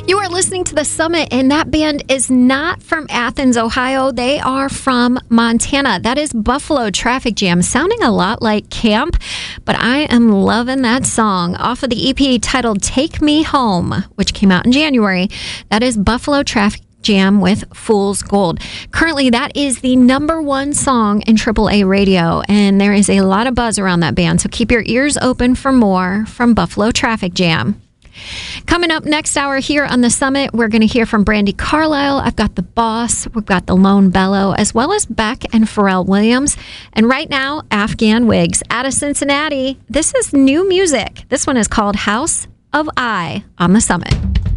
You are listening to The Summit, and that band is not from Athens, Ohio. They are from Montana. That is Buffalo Traffic Jam, sounding a lot like Camp, but I am loving that song. Off of the EP titled Take Me Home, which came out in January. That is Buffalo Traffic Jam with Fool's Gold. Currently, that is the #1 song in AAA radio, and there is a lot of buzz around that band, so keep your ears open for more from Buffalo Traffic Jam. Coming up next hour here on The Summit, we're going to hear from Brandi Carlile. I've got The Boss. We've got The Lone Bellow, as well as Beck and Pharrell Williams. And right now, Afghan Wigs out of Cincinnati. This is new music. This one is called House of I on The Summit.